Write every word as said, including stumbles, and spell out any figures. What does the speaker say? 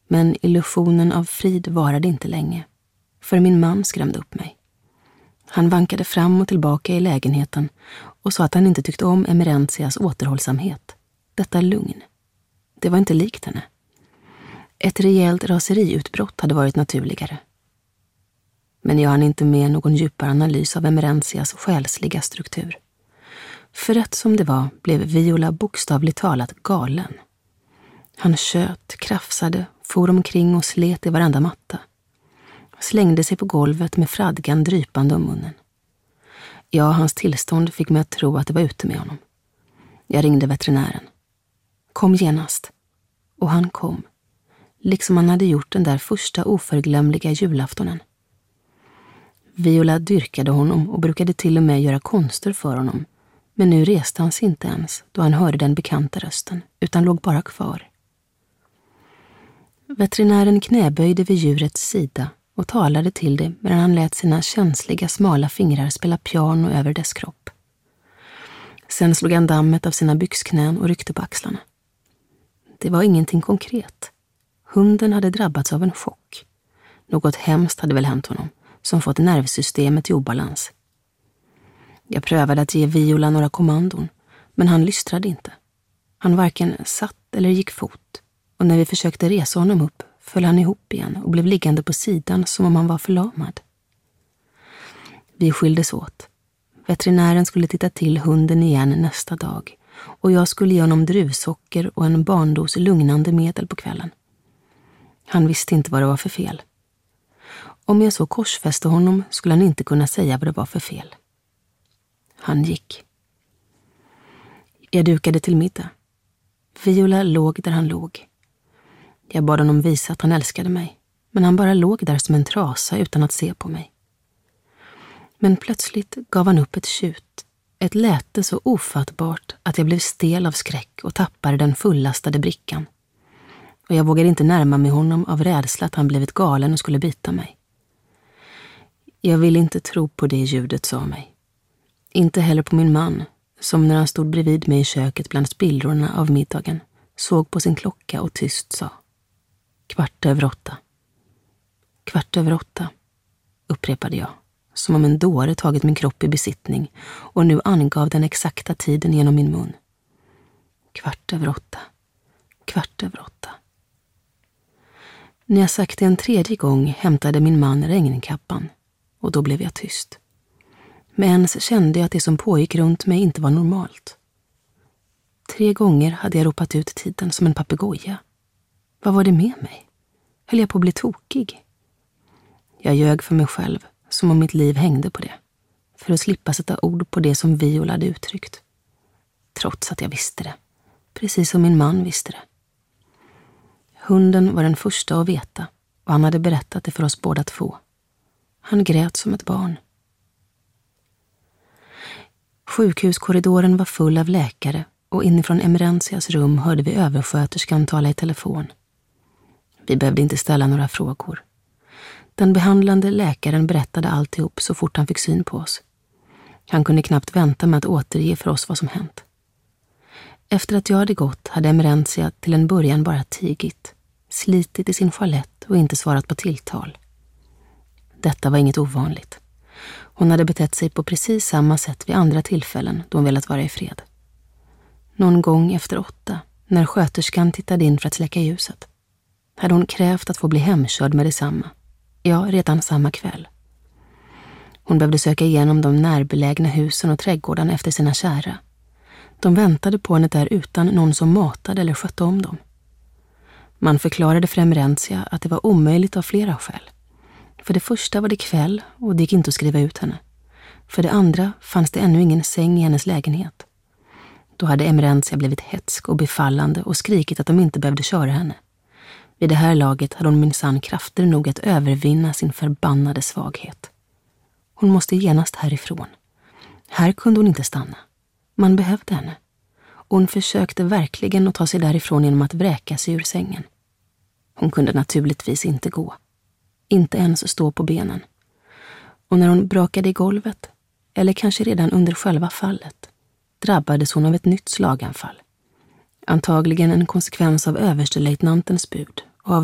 Men illusionen av frid varade inte länge, för min man skrämde upp mig. Han vankade fram och tillbaka i lägenheten och sa att han inte tyckte om Emerentias återhållsamhet. Detta lugn. Det var inte likt henne. Ett rejält raseriutbrott hade varit naturligare. Men jag hann inte med någon djupare analys av Emerentias själsliga struktur. För rätt som det var blev Viola bokstavligt talat galen. Han tjöt, krafsade, for omkring och slet i varenda matta. Slängde sig på golvet med fradgan drypande om munnen. Ja, hans tillstånd fick mig att tro att det var ute med honom. Jag ringde veterinären. Kom genast. Och han kom. Liksom han hade gjort den där första oförglömliga julaftonen. Viola dyrkade honom och brukade till och med göra konster för honom. Men nu reste han sig inte ens då han hörde den bekanta rösten, utan låg bara kvar. Veterinären knäböjde vid djurets sida och talade till det medan han lät sina känsliga smala fingrar spela piano över dess kropp. Sen slog han dammet av sina byxknän och ryckte på axlarna. Det var ingenting konkret. Hunden hade drabbats av en chock. Något hemskt hade väl hänt honom, som fått nervsystemet i obalans. Jag prövade att ge Viola några kommandon, men han lystrade inte. Han varken satt eller gick fot, och när vi försökte resa honom upp föll han ihop igen och blev liggande på sidan som om han var förlamad. Vi skildes åt. Veterinären skulle titta till hunden igen nästa dag, och jag skulle ge honom druvsocker och en barndos lugnande medel på kvällen. Han visste inte vad det var för fel. Om jag så korsfäste honom skulle han inte kunna säga vad det var för fel. Han gick. Jag dukade till middag. Viola låg där han låg. Jag bad honom visa att han älskade mig, men han bara låg där som en trasa utan att se på mig. Men plötsligt gav han upp ett tjut, ett läte så ofattbart att jag blev stel av skräck och tappade den fullastade brickan. Och jag vågade inte närma mig honom av rädsla att han blivit galen och skulle bita mig. Jag ville inte tro på det ljudet, sa mig. Inte heller på min man, som när han stod bredvid mig i köket bland spillrorna av middagen, såg på sin klocka och tyst sa: Kvart över åtta. Kvart över åtta, upprepade jag, som om en dåre tagit min kropp i besittning och nu angav den exakta tiden genom min mun. Kvart över åtta. Kvart över åtta. När jag sagt det en tredje gång hämtade min man regnkappan, och då blev jag tyst. Men ens kände jag att det som pågick runt mig inte var normalt. Tre gånger hade jag ropat ut tiden som en papegoja. Vad var det med mig? Höll jag på att bli tokig? Jag ljög för mig själv, som om mitt liv hängde på det, för att slippa sätta ord på det som Viola hade uttryckt. Trots att jag visste det, precis som min man visste det. Hunden var den första att veta, och han hade berättat det för oss båda två. Han grät som ett barn. Sjukhuskorridoren var full av läkare, och inifrån Emerentias rum hörde vi översköterskan tala i telefon. Vi behövde inte ställa några frågor. Den behandlande läkaren berättade alltihop så fort han fick syn på oss. Han kunde knappt vänta med att återge för oss vad som hänt. Efter att jag hade gått hade Emerentia till en början bara tigit, slitit i sin chalett och inte svarat på tilltal. Detta var inget ovanligt. Hon hade betett sig på precis samma sätt vid andra tillfällen då hon velat vara i fred. Någon gång efter åtta, när sköterskan tittade in för att släcka ljuset, hade hon krävt att få bli hemkörd med detsamma. Ja, redan samma kväll. Hon behövde söka igenom de närbelägna husen och trädgårdarna efter sina kära. De väntade på henne där utan någon som matade eller skötte om dem. Man förklarade för Emerentia att det var omöjligt av flera skäl. För det första var det kväll och det gick inte att skriva ut henne. För det andra fanns det ännu ingen säng i hennes lägenhet. Då hade Emerentia blivit hetsk och befallande och skrikit att de inte behövde köra henne. Vid det här laget hade hon minsann krafter nog att övervinna sin förbannade svaghet. Hon måste genast härifrån. Här kunde hon inte stanna. Man behövde henne. Hon försökte verkligen att ta sig därifrån genom att vräka sig ur sängen. Hon kunde naturligtvis inte gå. Inte ens stå på benen. Och när hon brakade i golvet, eller kanske redan under själva fallet, drabbades hon av ett nytt slaganfall. Antagligen en konsekvens av överstelöjtnantens bud.